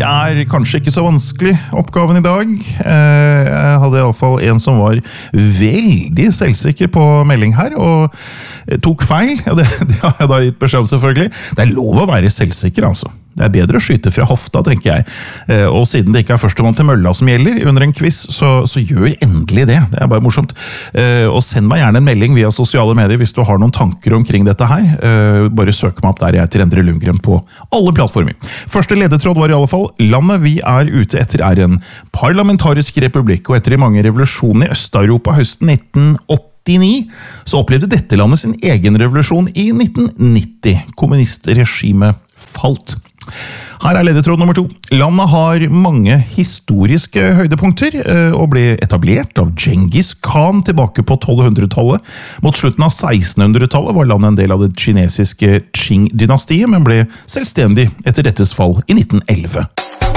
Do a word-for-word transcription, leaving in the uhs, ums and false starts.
er kanskje ikke så vanskelig oppgaven i dag. Jeg hadde i alle fall en som var veldig selvsikker på melding her, og tok feil. Ja, det, det har jeg da gitt beskjed om selvfølgelig. Det er lov å være selvsikker, altså. Det er bedre å skyte fra hofta, tenker jeg. Og siden det ikke er førstemann til mølla som gjelder under en quiz, så, så gjør endelig det. Det er bare morsomt. Og send meg gjerne en melding via sosiale medier hvis du har noen tanker omkring dette her. Bare søk meg opp der jeg heter Endre Lundgren på alle plattformer. Første ledetråd var i alle fall, landet vi er ute etter er en parlamentarisk republikk, og etter de mange revolusjoner i Øst-Europa høsten nitten åttini, så opplevde dette landet sin egen revolusjon i nitten nitti. Kommunistregimet falt. Her er ledetråd nummer to. Landet har mange historiske høydepunkter og ble etablert av Genghis Khan tilbake på tolvhundretallet. Mot slutten av sekstenhundretallet var landet en del av det kinesiske Qing-dynastiet, men ble selvstendig etter dettes fall i nitten elleve.